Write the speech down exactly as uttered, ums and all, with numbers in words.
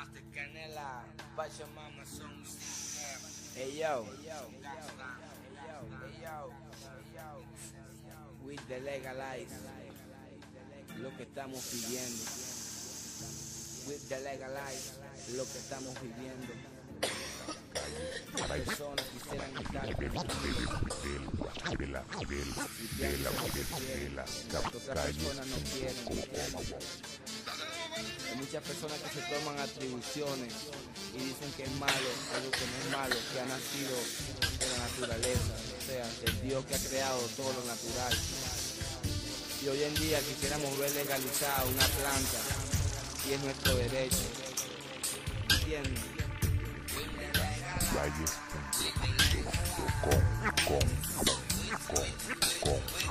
Master Canela, Pachamama, son Hey yo, hey yo, hey yo, with the legalize, lo que estamos pidiendo. With the legalize, lo que estamos viviendo. Personas quisieran estar otras personas no quieren. Hay muchas personas que se toman atribuciones y dicen que es malo, algo que no es malo, que ha nacido de la naturaleza, o sea, el Dios que ha creado todo lo natural. Y hoy en día quisiéramos ver legalizada una planta y es nuestro derecho. ¿Entiendes? Valles punto com, com, com, com.